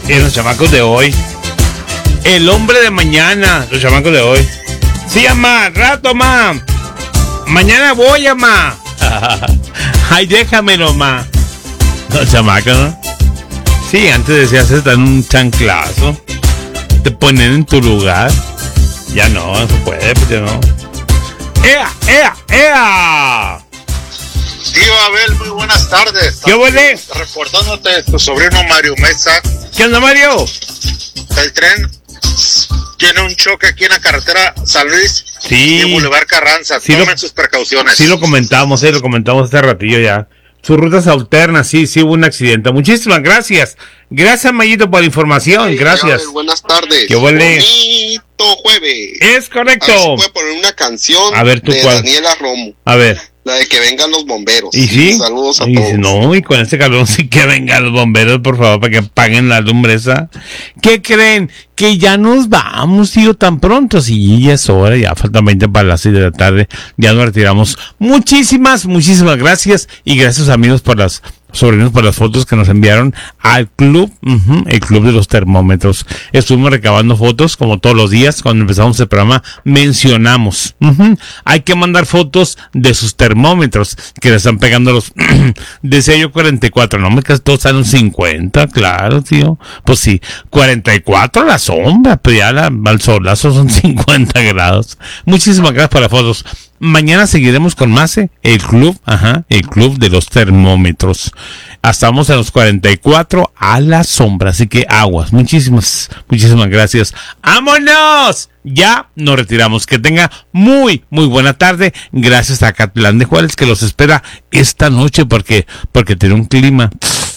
en los chamacos de hoy. El hombre de mañana, los chamacos de hoy. Sí, mamá, rato, ma. Mañana voy, mamá. Ay, déjamelo, ma. Los chamacos, ¿no? Sí, antes decías, se dan un chanclazo. Te ponen en tu lugar. Ya no se puede, pues ya no. ¡Ea, ea, ea! Tío Abel, muy buenas tardes. ¿Qué huele? Reportándote tu sobrino Mario Mesa. ¿Qué onda, Mario? El tren tiene un choque aquí en la carretera San Luis Sí. y Boulevard Carranza. Sí, Tomen sus precauciones. Sí lo comentamos hace ratillo ya. Sus rutas alternas, sí hubo un accidente. Muchísimas gracias. Gracias, Mayito, por la información. Sí, gracias. Abel, buenas tardes. ¿Qué huele? Bonito jueves. Es correcto. A ver si puede poner una canción A ver, ¿tú de cuál? Daniela Romo. A ver. La de que vengan los bomberos. ¿Y sí? Saludos a Y todos. no, y con este calor sí que vengan los bomberos, por favor, para que paguen la lumbre esa. ¿Qué creen? Que ya nos vamos, tío, tan pronto. Sí, ya es hora, ya faltan 20 para las 6 de la tarde. Ya nos retiramos. Muchísimas gracias. Y gracias, amigos, por las sobrinos, por las fotos que nos enviaron al club, el club de los termómetros. Estuvimos recabando fotos, como todos los días, cuando empezamos el programa, mencionamos. Hay que mandar fotos de sus termómetros, que le están pegando los, decía yo 44, no me casi todos salen 50, claro, tío. Pues sí, 44 a la sombra, pero ya al solazo son 50 grados. Muchísimas gracias por las fotos. Mañana seguiremos con más, el club de los termómetros. Estamos en los 44 a la sombra, así que aguas. Muchísimas gracias. ¡Vámonos! Ya nos retiramos. Que tenga muy buena tarde. Gracias a Acatlán de Juárez, que los espera esta noche porque tiene un clima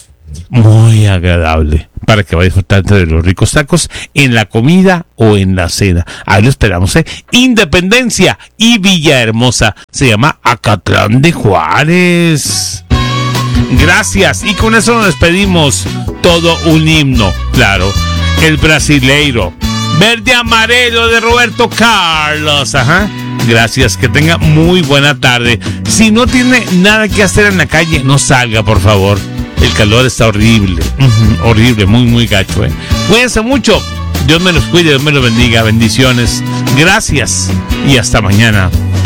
muy agradable para que vaya a disfrutar de los ricos tacos en la comida o en la cena. Ahí lo esperamos, Independencia y Villahermosa. Se llama Acatlán de Juárez. Gracias. Y con eso nos despedimos. Todo un himno, claro. El brasileiro. Verde Amarelo de Roberto Carlos. Gracias. Que tenga muy buena tarde. Si no tiene nada que hacer en la calle, no salga, por favor. El calor está horrible. Horrible, muy gacho, Cuídense mucho. Dios me los cuide, Dios me los bendiga. Bendiciones. Gracias. Y hasta mañana.